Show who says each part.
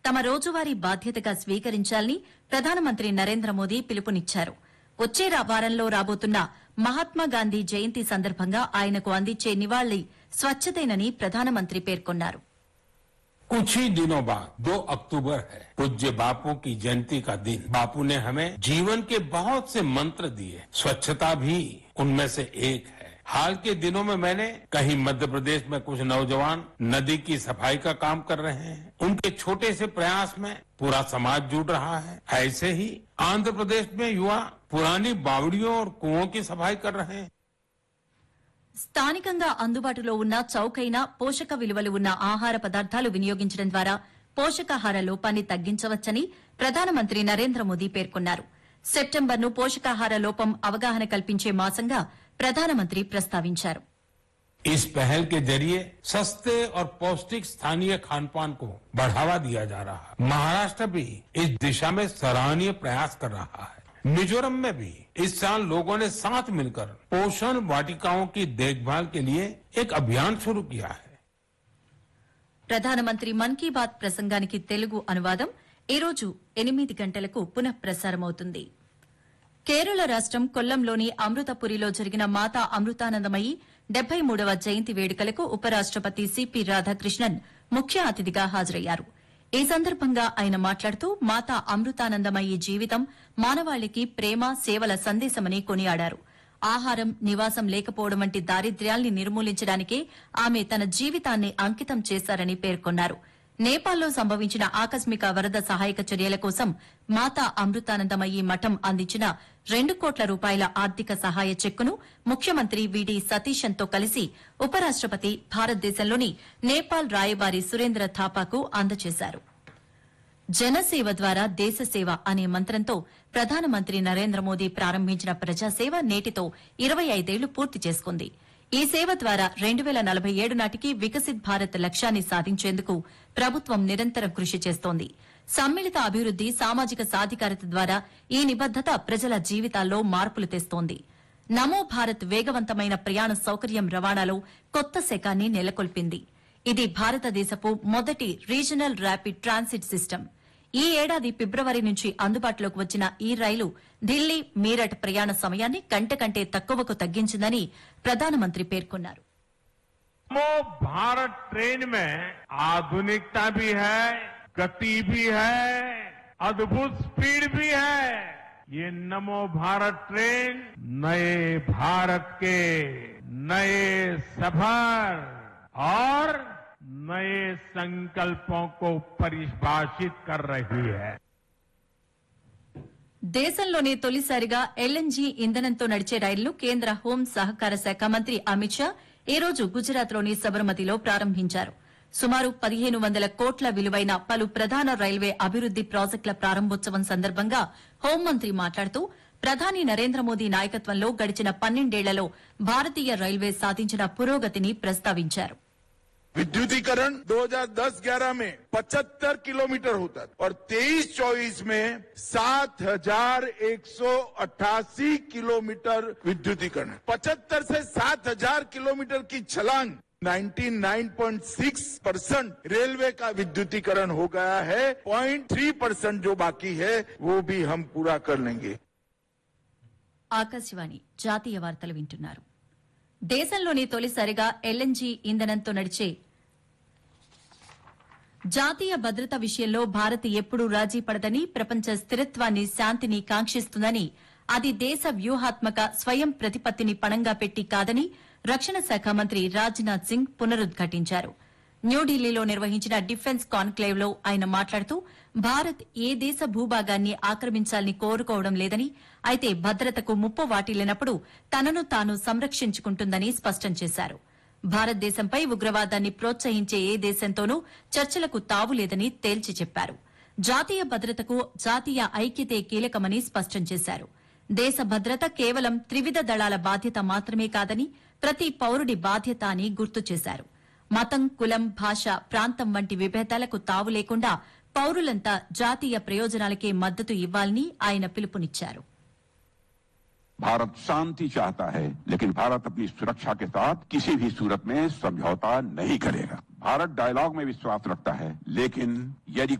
Speaker 1: తమ రోజువారీ బాధ్యతగా స్వీకరించాలని ప్రధానమంత్రి నరేంద్ర మోదీ పిలుపునిచ్చారు. వచ్చే వారంలో రాబోతున్న మహాత్మాగాంధీ జయంతి సందర్భంగా ఆయనకు అందించే నివాళి స్వచ్ఛతేనని ప్రధానమంత్రి పేర్కొన్నారు.
Speaker 2: कुछ ही दिनों बाद 2 अक्टूबर है, पूज्य बापू की जयंती का दिन। बापू ने हमें जीवन के बहुत से मंत्र दिए, स्वच्छता भी उनमें से एक है। हाल के दिनों में मैंने कहीं मध्य प्रदेश में कुछ नौजवान नदी की सफाई का काम कर रहे हैं। उनके छोटे से प्रयास में पूरा समाज जुड़ रहा है। ऐसे ही आंध्र प्रदेश में युवा पुरानी बावड़ियों और कुओं की सफाई कर रहे हैं।
Speaker 1: స్థానికంగా అందుబాటులో ఉన్న చౌకైన పోషక విలువలు ఉన్న ఆహార పదార్థాలు వినియోగించడం ద్వారా పోషకాహార లోపాన్ని తగ్గించవచ్చని ప్రధానమంత్రి నరేంద్ర మోదీ పేర్కొన్నారు. సెప్టెంబర్ను పోషకాహార లోపం అవగాహన కల్పించే మాసంగా ప్రధానమంత్రి ప్రస్తావించారు.
Speaker 2: इस पहल के जरिए सस्ते और पौष्टिक स्थानीय खान पान को बढ़ावा दिया जा रहा है। महाराष्ट्र भी इस दिशा में सराहनीय प्रयास कर रहा है। मिजोरम में भी इस साल लोगों ने साथ मिलकर पोषण वाटिकाओं की देखभाल के लिए एक अभियान शुरू किया है।
Speaker 1: ప్రధానమంత్రి మన్ కీ బాత్ ప్రసంగానికి తెలుగు అనువాదం ఈ రోజు 8 గంటలకు పునః ప్రసారమవుతుంది. కేరళ రాష్టం కొల్లంలోని అమృతపురిలో జరిగిన మాతా అమృతానందమయి 73వ జయంతి వేడుకలకు ఉపరాష్టపతి సిపి రాధాకృష్ణన్ ముఖ్య అతిథిగా హాజరయ్యారు. ఈ సందర్భంగా ఆయన మాట్లాడుతూ మాతా అమృతానందమయి జీవితం మానవాళికి ప్రేమ, సేవల సందేశమని కొనియాడారు. ఆహారం, నివాసం లేకపోవడం వంటి దారిద్ర్యాల్ని నిర్మూలించడానికే ఆమె తన జీవితాన్ని అంకితం చేశారని పేర్కొన్నారు. నేపాల్లో సంభవించిన ఆకస్మిక వరద సహాయక చర్యల కోసం మాతా అమృతానందమయి మఠం అందించిన 2 కోట్ల రూపాయల ఆర్థిక సహాయ చెక్కును ముఖ్యమంత్రి విడి సతీశన్తో కలిసి ఉపరాష్టపతి భారతదేశంలోని నేపాల్ రాయబారి సురేంద్ర థాపాకు అందజేశారు. జనసేవ ద్వారా దేశసేవ అనే మంత్రంతో ప్రధానమంత్రి నరేంద్ర మోదీ ప్రారంభించిన ప్రజాసేవ నేటితో 25 ఏళ్లు పూర్తి చేసుకుంది. ఈ సేవ ద్వారా 2047 నాటికి వికసిత్ భారత్ లక్ష్యాన్ని సాధించేందుకు ప్రభుత్వం నిరంతరం కృషి చేస్తోంది. సమ్మిళిత అభివృద్ది, సామాజిక సాధికారత ద్వారా ఈ నిబద్దత ప్రజల జీవితాల్లో మార్పులు తెస్తోంది. నమో భారత్ వేగవంతమైన ప్రయాణ సౌకర్యం రవాణాలో కొత్త శకాన్ని నెలకొల్పింది. ఇది భారతదేశపు మొదటి రీజనల్ ర్యాపిడ్ ట్రాన్సిట్ సిస్టమ్. ఈ ఏడాది ఫిబ్రవరి నుంచి అందుబాటులోకి వచ్చిన ఈ రైలు ఢిల్లీ, మీరట్ ప్రయాణ సమయాన్ని గంట కంటే తక్కువకు తగ్గించిందని ప్రధానమంత్రి పేర్కొన్నారు.
Speaker 3: नमो भारत ट्रेन में आधुनिकता भी है, गति भी है, अद्भुत स्पीड भी है। ये नमो भारत ट्रेन नए भारत के नए सफर और नए संकल्पों को परिभाषित कर रही है।
Speaker 1: దేశంలోనే తొలిసారిగా ఎల్ఎన్జీ ఇంధనంతో నడిచే రైళ్లు కేంద్ర హోం సహకార శాఖ మంత్రి అమిత్ షా ఈ రోజు గుజరాత్లోని సబర్మతిలో ప్రారంభించారు. సుమారు 1500 కోట్ల విలువైన పలు ప్రధాన రైల్వే అభివృద్ది ప్రాజెక్టుల ప్రారంభోత్సవం సందర్భంగా హోంమంత్రి మాట్లాడుతూ ప్రధాని నరేంద్ర మోదీ నాయకత్వంలో గడిచిన 12 ఏళ్లలో భారతీయ రైల్వే సాధించిన పురోగతిని ప్రస్తావించారు.
Speaker 4: विद्युतीकरण 2010-11 में 75 किलोमीटर होता था और 23-24 में 7188 किलोमीटर विद्युतीकरण। 75 से 7000 किलोमीटर की छलांग 99.6% रेलवे का विद्युतीकरण हो गया है। 0.3% जो बाकी है वो भी हम पूरा कर लेंगे।
Speaker 1: ఆకాశవాణి జాతీయ వార్తలు వింటున్నారు. దేశంలోని తొలిసారిగా ఎల్ఎన్జీ ఇంధనంతో నడిచే జాతీయ భద్రత విషయంలో భారత్ ఎప్పుడూ రాజీ పడదని, ప్రపంచ స్థిరత్వాన్ని, శాంతిని కాంక్షిస్తుందని, అది దేశ వ్యూహాత్మక స్వయం ప్రతిపత్తిని పణంగా పెట్టి కాదని రక్షణ శాఖ మంత్రి రాజ్నాథ్ సింగ్ పునరుద్ఘాటించారు. న్యూఢిల్లీలో నిర్వహించిన డిఫెన్స్ కాన్క్లేవ్ లో ఆయన మాట్లాడుతూ భారత్ ఏ దేశ భూభాగాన్ని ఆక్రమించాలని కోరుకోవడం లేదని, అయితే భద్రతకు ముప్పు వాటిల్లినప్పుడు తనను తాను సంరక్షించుకుంటుందని స్పష్టం చేశారు. భారతదేశంపై ఉగ్రవాదాన్ని ప్రోత్సహించే ఏ దేశంతోనూ చర్చలకు తావులేదని తేల్చి చెప్పారు. జాతీయ భద్రతకు జాతీయ ఐక్యతే కీలకమని స్పష్టం చేశారు. దేశ భద్రత కేవలం త్రివిధ దళాల బాధ్యత మాత్రమే కాదని, ప్రతి పౌరుడి బాధ్యత అని గుర్తు చేశారు. మతం, కులం, భాష, ప్రాంతం వంటి విభేదాలకు తావు లేకుండా పౌరులంతా జాతీయ ప్రయోజనాలకే మద్దతు ఇవ్వాలని ఆయన పిలుపునిచ్చారు.
Speaker 5: भारत शांति चाहता है, लेकिन भारत अपनी सुरक्षा के साथ किसी भी सूरत में समझौता नहीं करेगा। भारत डायलॉग में विश्वास रखता है, लेकिन यदि